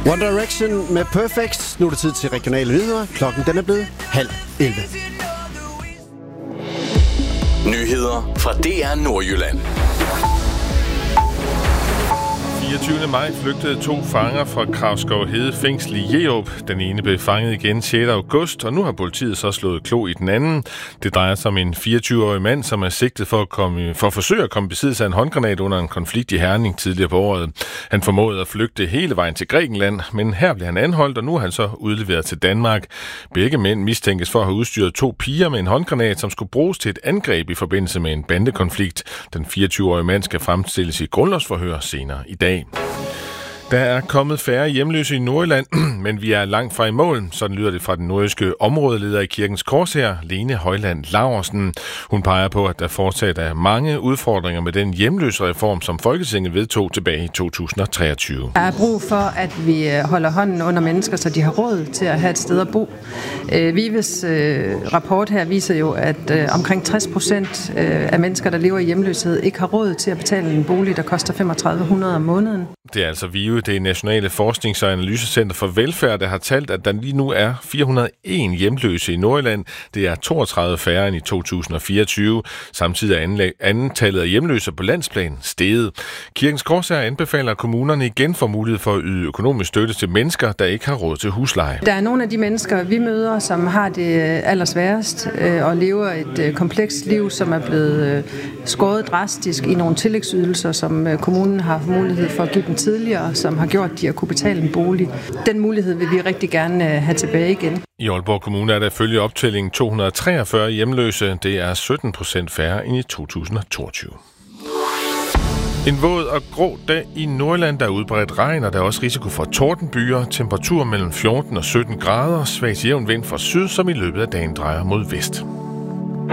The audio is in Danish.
One Direction med Perfect. Nu er det tid til regionale nyheder. Klokken den er blevet 10:30. Nyheder fra DR Nordjylland. 24. maj flygtede 2 fanger fra Kragskov Hede fængsel i Jerup. Den ene blev fanget igen 6. august, og nu har politiet så slået klo i den anden. Det drejer sig om en 24-årig mand, som er sigtet for at forsøge at komme i besiddelse af en håndgranat under en konflikt i Herning tidligere på året. Han formåede at flygte hele vejen til Grækenland, men her blev han anholdt, og nu er han så udleveret til Danmark. Begge mænd mistænkes for at have udstyret 2 piger med en håndgranat, som skulle bruges til et angreb i forbindelse med en bandekonflikt. Den 24-årige mand skal fremstilles i grundlovsforhør senere i dag. Der er kommet færre hjemløse i Nordjylland, men vi er langt fra i mål. Sådan lyder det fra den nordjyske områdeleder i Kirkens Korshær, Lene Højland Laursen. Hun peger på, at der fortsat er mange udfordringer med den hjemløsereform, som Folketinget vedtog tilbage i 2023. Der er brug for, at vi holder hånden under mennesker, så de har råd til at have et sted at bo. VIVEs rapport her viser jo, at omkring 60% af mennesker, der lever i hjemløshed, ikke har råd til at betale en bolig, der koster 3.500 om måneden. Det er altså VIVE, det Nationale Forsknings- og Analysecenter for Velfærd, der har talt, at der lige nu er 401 hjemløse i Nordjylland. Det er 32 færre end i 2024. Samtidig er antallet af hjemløse på landsplan steget. Kirkens Korshær anbefaler, at kommunerne igen får mulighed for at yde økonomisk støtte til mennesker, der ikke har råd til husleje. Der er nogle af de mennesker, vi møder, som har det allersværest og lever et komplekst liv, som er blevet skåret drastisk i nogle tillægsydelser, som kommunen har mulighed for at give dem tidligere, som har gjort, at de har kunne betale en bolig. Den mulighed vil vi rigtig gerne have tilbage igen. I Aalborg Kommune er der ifølge optællingen 243 hjemløse. Det er 17% færre end i 2022. En våd og grå dag i Nordjylland, der er udbredt regn, og der er også risiko for tordenbyger. Temperatur mellem 14 og 17 grader, svagt jævn vind fra syd, som i løbet af dagen drejer mod vest.